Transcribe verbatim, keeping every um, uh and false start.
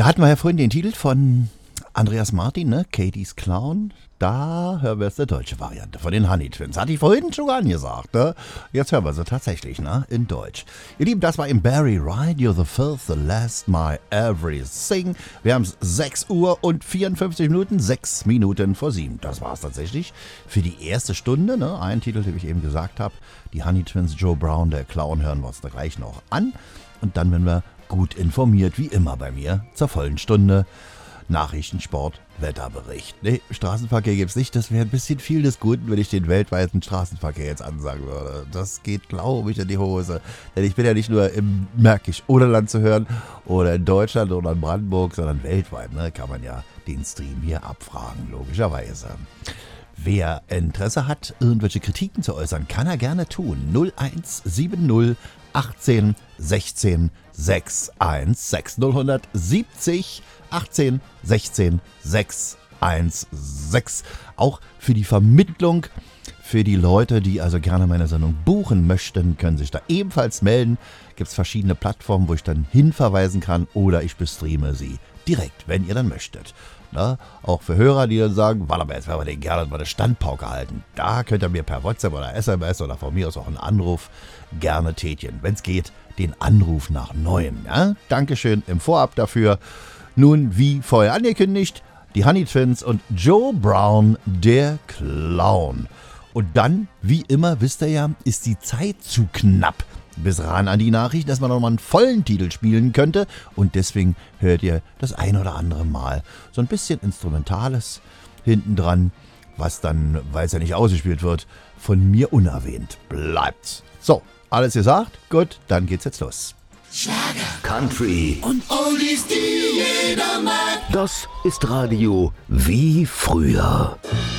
Da hatten wir ja vorhin den Titel von Andreas Martin, ne? Katie's Clown. Da hören wir jetzt die deutsche Variante von den Honey Twins. Hatte ich vorhin schon angesagt, ne? Jetzt hören wir sie tatsächlich, ne? In Deutsch. Ihr Lieben, das war im Barry Ride. You're the first, the last, my everything. Wir haben es sechs Uhr und vierundfünfzig Minuten, sechs Minuten vor sieben. Das war es tatsächlich für die erste Stunde, ne? Ein Titel, den ich eben gesagt habe. Die Honey Twins, Joe Brown, der Clown, hören wir uns da gleich noch an. Und dann werden wir gut informiert, wie immer bei mir, zur vollen Stunde. Nachrichten, Sport, Wetterbericht. Nee, Straßenverkehr gibt's nicht. Das wäre ein bisschen viel des Guten, wenn ich den weltweiten Straßenverkehr jetzt ansagen würde. Das geht, glaube ich, in die Hose. Denn ich bin ja nicht nur im Märkisch-Oderland zu hören oder in Deutschland oder in Brandenburg, sondern weltweit. Ne, kann man ja den Stream hier abfragen, logischerweise. Wer Interesse hat, irgendwelche Kritiken zu äußern, kann er gerne tun. null eins sieben null achtzehn sechzehn sechs eins sechs null siebzig achtzehn sechzehn sechs eins sechs. Auch für die Vermittlung, für die Leute, die also gerne meine Sendung buchen möchten, können sich da ebenfalls melden. Gibt es verschiedene Plattformen, wo ich dann hinverweisen kann oder ich bestreame sie direkt, wenn ihr dann möchtet. Na, auch für Hörer, die dann sagen, warte mal, jetzt werden wir den gerne mal eine Standpauke halten. Da könnt ihr mir per WhatsApp oder S M S oder von mir aus auch einen Anruf gerne tätigen. Wenn es geht, den Anruf nach Neuem. Ja? Dankeschön im Vorab dafür. Nun, wie vorher angekündigt, die Honey Twins und Joe Brown, der Clown. Und dann, wie immer, wisst ihr ja, ist die Zeit zu knapp bis ran an die Nachricht, dass man nochmal einen vollen Titel spielen könnte. Und deswegen hört ihr das ein oder andere Mal so ein bisschen Instrumentales hinten dran, was dann, weil es ja nicht ausgespielt wird, von mir unerwähnt bleibt. So, alles gesagt? Gut, dann geht's jetzt los. Schlager, Country und Oldies, die jeder mag. Das ist Radio wie früher.